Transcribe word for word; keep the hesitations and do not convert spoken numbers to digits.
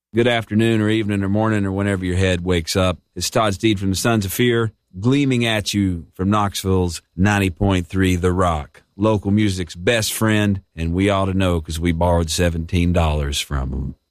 Good afternoon or evening or morning or whenever your head wakes up. It's Todd Steed from the Sons of Fear, gleaming at you from Knoxville's ninety point three The Rock, local music's best friend, and we ought to know because we borrowed seventeen dollars from them.